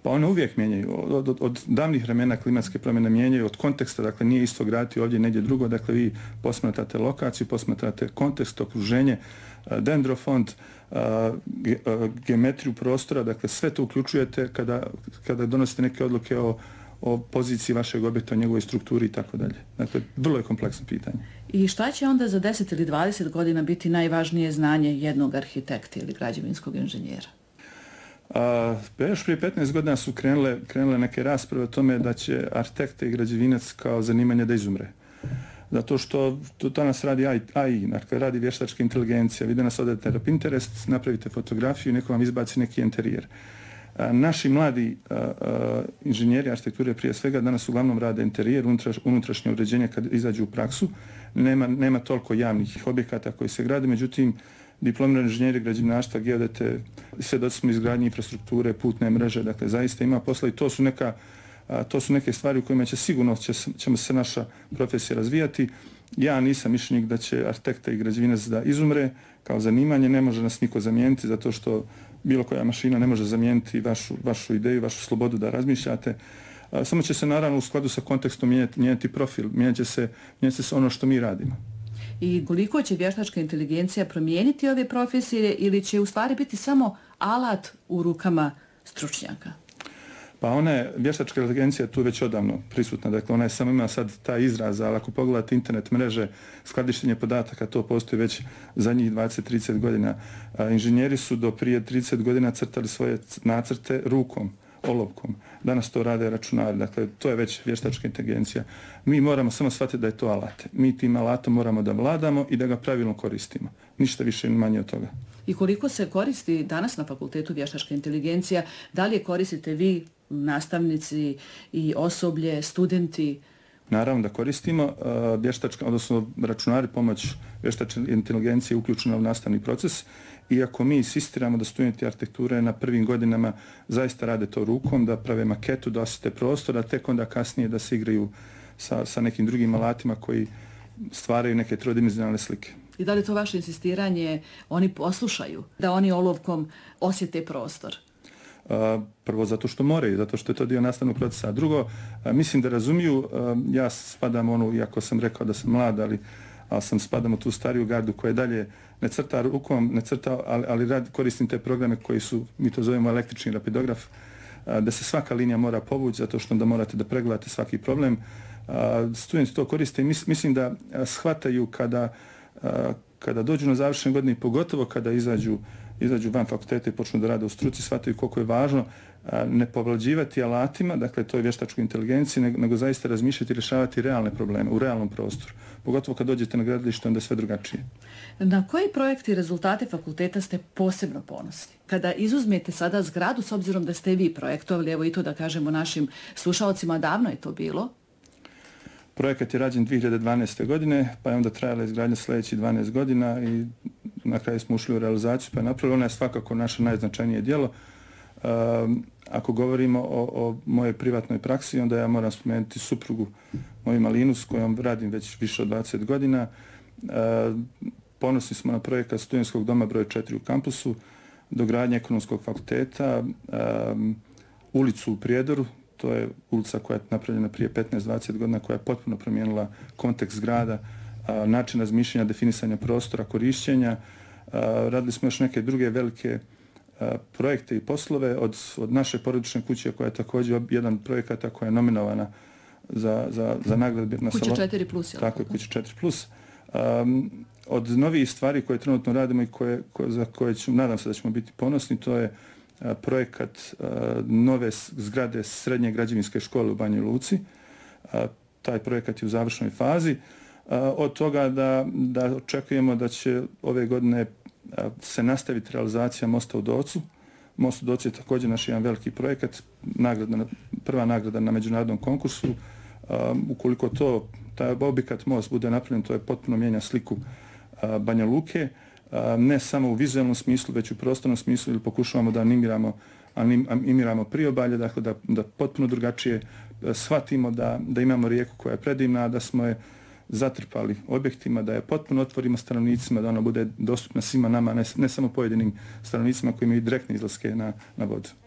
Pa one uvijek mijenjaju. Od davnih vremena klimatske promjene mijenjaju, od konteksta, dakle nije isto graditi ovdje negdje drugo, dakle vi posmatrate lokaciju, posmatrate kontekst, okruženje, dendrofond, geometriju prostora, dakle sve to uključujete kada donosite neke odluke o poziciji vašeg objekta, o njegovoj strukturi i tako dalje. Dakle, vrlo je kompleksno pitanje. I šta će onda za 10 ili 20 godina biti najvažnije znanje jednog arhitekta ili građevinskog inženjera? Još prije 15 godina su krenule neke rasprave o tome da će arhitekta i građevinac kao zanimanje da izumre. Zato što to danas radi AI, dakle radi vještačka inteligencija. Vi danas odete na Pinterest, napravite fotografiju i neko vam izbaci neki interijer. Naši mladi inženjeri arhitekture prije svega danas uglavnom rade interijer, unutrašnje uređenje kad izađu u praksu. Nema toliko javnih objekata koji se grade, međutim diplomirani inženjeri građevinarstva, geodete, svjedoci smo izgradnje infrastrukture, putne mreže, dakle zaista ima posla i to su neke stvari u kojima ćemo se naša profesija razvijati. Ja nisam mišljenik da će arhitekta i građevinac da izumre kao zanimanje, ne može nas niko zamijeniti zato što bilo koja mašina ne može zamijeniti vašu ideju, vašu slobodu da razmišljate. Samo će se naravno u skladu sa kontekstom mijenjati profil, mijenjat će se ono što mi radimo. I koliko će vještačka inteligencija promijeniti ove profesije ili će u stvari biti samo alat u rukama stručnjaka? Pa vještačka inteligencija je tu već odavno prisutna, dakle ona je samo ima sad taj izraz, ali ako pogledate internet mreže, skladištenje podataka, to postoji već zadnjih 20-30 godina. Inženjeri su do prije 30 godina crtali svoje nacrte rukom, olovkom. Danas to rade računari, dakle to je već vještačka inteligencija. Mi moramo samo shvatiti da je to alat. Mi tim alatom moramo da vladamo i da ga pravilno koristimo. Ništa više ni manje od toga. I koliko se koristi danas na fakultetu vještačka inteligencija? Da li je koristite vi, nastavnici i osoblje, studenti? Naravno da koristimo. Odnosno računari, pomoć vještačke inteligencije uključena u nastavni proces. Iako mi insistiramo da studenti arhitekture na prvim godinama zaista rade to rukom, da prave maketu, da osjete prostor, a tek onda kasnije da se igraju sa nekim drugim alatima koji stvaraju neke trodimenzionalne slike. I da li to vaše insistiranje oni poslušaju, da oni olovkom osjete prostor? Prvo zato što moraju, zato što je to dio nastavnog procesa. Drugo, mislim da razumiju, ja spadam iako sam rekao da sam mlad, ali spadam u tu stariju gardu koja dalje ne crta rukom, ali koristim te programe koji su, mi to zovemo električni rapidograf, da se svaka linija mora povući zato što onda morate da pregledate svaki problem. Studenti to koriste i mislim da shvataju kada dođu na završene godine i pogotovo kada izađu van fakulteta i počnu da rade u struci, shvataju koliko je važno ne povlađivati alatima, dakle to je vještačku inteligenciju, nego zaista razmišljati i rješavati realne probleme u realnom prostoru. Pogotovo kad dođete na gradilište, onda je sve drugačije. Na koji projekti i rezultate fakulteta ste posebno ponosni? Kada izuzmete sada zgradu, s obzirom da ste vi projektovali, evo i to da kažemo našim slušalcima, davno je to bilo? Projekat je rađen 2012. godine, pa je onda trajala izgradnja sljedećih 12 godina i na kraju smo ušli u realizaciju, pa je napravila. Ona je svakako naše najznačajnije djelo. Ako govorimo o mojoj privatnoj praksi, onda ja moram spomenuti suprugu moju Malinu s kojom radim već više od 20 godina. Ponosni smo na projekat studentskog doma broj 4 u kampusu, dogradnje ekonomskog fakulteta, ulicu u Prijedoru. To je ulica koja je napravljena prije 15-20 godina, koja je potpuno promijenila kontekst grada, način razmišljanja, definisanja prostora, korišćenja. Radili smo još neke druge velike projekte i poslove od naše porodične kuće, koja je također jedan projekata koja je nominovana za nagradu. Kuća 4+. Tako je, Kuća 4+. Od novih stvari koje trenutno radimo i za koje nadam se da ćemo biti ponosni, to je projekat nove zgrade srednje građevinske škole u Banji Luci. Taj projekat je u završnoj fazi. Od toga da očekujemo da će ove godine se nastaviti realizacija mosta u Docu. Most u Docu je također naš jedan veliki projekat, prva nagrada na međunarodnom konkursu. Ukoliko taj objekat most bude napravljen, to je potpuno mijenja sliku Banja Luke. Ne samo u vizualnom smislu, već u prostornom smislu, ili pokušavamo da animiramo priobalje, dakle da potpuno drugačije shvatimo da imamo rijeku koja je predivna, da smo je zatrpali objektima, da je potpuno otvorimo stanovnicima, da ona bude dostupna svima nama, ne samo pojedinim stanovnicima koji imaju direktne izlaske na vodu.